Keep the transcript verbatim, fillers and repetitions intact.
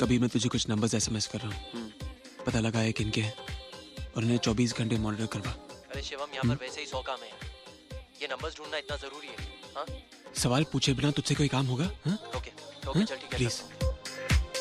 कभी मैं तुझे कुछ नंबर्स एसएमएस कर रहा हूँ, पता लगा है किनके हैं और उन्हें चौबीस घंटे मॉनिटर करवा। अरे शिवम, यहाँ पर वैसे ही सौ काम है, ये नंबर्स ढूंढना इतना जरूरी है? हाँ, सवाल पूछे बिना तुझसे कोई काम होगा? हाँ? ओके ओके, चल ठीक है, प्लीज।